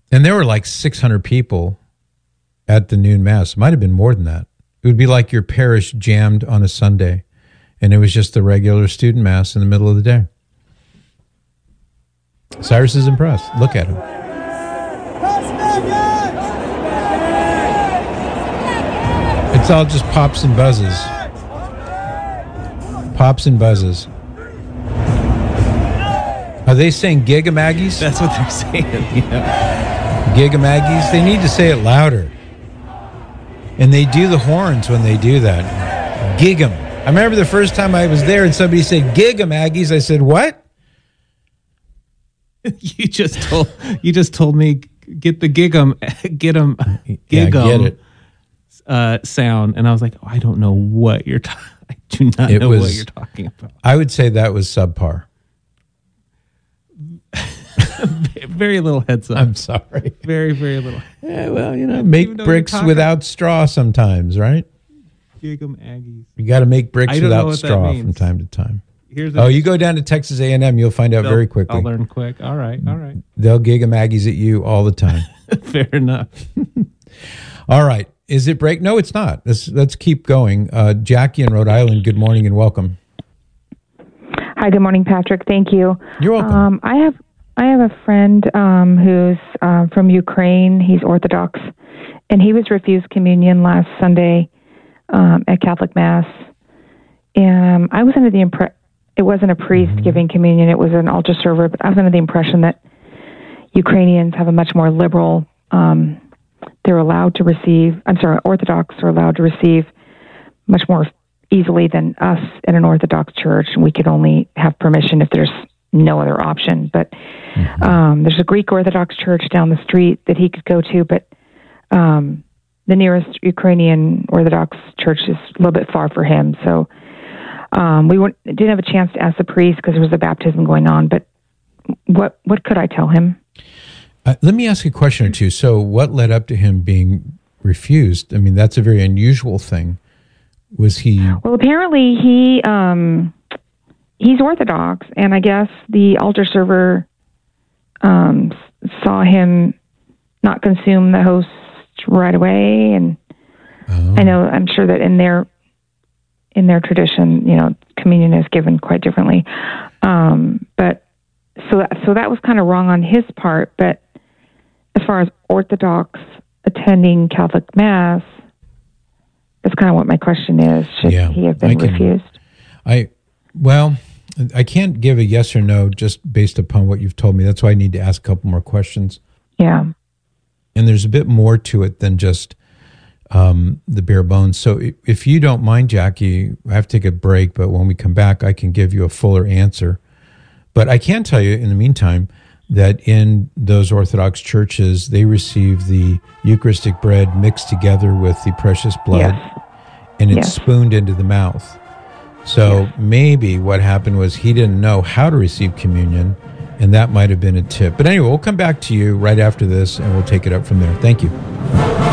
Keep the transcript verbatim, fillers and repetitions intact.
And there were like six hundred people at the noon mass. It might have been more than that. It would be like your parish jammed on a Sunday, and it was just the regular student mass in the middle of the day. Cyrus is impressed. Look at him. It's all just pops and buzzes. Pops and buzzes. Are they saying Gigamaggies? That's what they're saying. Yeah. Gigamaggies? They need to say it louder. And they do the horns when they do that. Gigam. I remember the first time I was there and somebody said Gigamaggies. I said, what? You just told you just told me get the gigum, get 'em, gigum, yeah, get it. Uh, sound, and I was like, oh, I don't know what you're. Ta- I do not it know was, what you're talking about. I would say that was subpar. Very little heads up. I'm sorry. Very very little. Yeah, well, you know, make bricks without straw sometimes, right? Gigum Aggies. You got to make bricks without straw from time to time. Here's oh, you go down to Texas A and M, you'll find out very quickly. I'll learn quick. All right, all right. They'll gig 'em Aggies at you all the time. Fair enough. All right. Is it break? No, it's not. Let's, let's keep going. Uh, Jackie in Rhode Island, good morning and welcome. Hi, good morning, Patrick. Thank you. You're welcome. Um, I have I have a friend um, who's uh, from Ukraine. He's Orthodox, and he was refused communion last Sunday um, at Catholic Mass. And um, I was under the impression it wasn't a priest mm-hmm. giving communion; it was an altar server. But I was under the impression that Ukrainians have a much more liberal. Um, they're allowed to receive. I'm sorry, Orthodox are allowed to receive much more easily than us in an Orthodox church, and we could only have permission if there's no other option. But mm-hmm. um, there's a Greek Orthodox church down the street that he could go to, but um, the nearest Ukrainian Orthodox church is a little bit far for him. So um, we weren't, didn't have a chance to ask the priest because there was a baptism going on. But what what could I tell him? Uh, let me ask a question or two. So what led up to him being refused? I mean, that's a very unusual thing. Was he... Well, apparently he um, he's Orthodox, and I guess the altar server um, saw him not consume the host right away, and oh. I know, I'm sure that in their in their tradition, you know, communion is given quite differently. Um, but so that, so that was kind of wrong on his part. But as far as Orthodox attending Catholic Mass, that's kind of what my question is. Should yeah, he have been I can, refused? I, well, I can't give a yes or no just based upon what you've told me. That's why I need to ask a couple more questions. Yeah. And there's a bit more to it than just um, the bare bones. So if you don't mind, Jackie, I have to take a break, but when we come back, I can give you a fuller answer. But I can tell you in the meantime that in those Orthodox churches, they receive the Eucharistic bread mixed together with the precious blood, yes. and it's yes. spooned into the mouth. So yes. maybe what happened was he didn't know how to receive communion, and that might have been a tip. But anyway, we'll come back to you right after this, and we'll take it up from there. Thank you.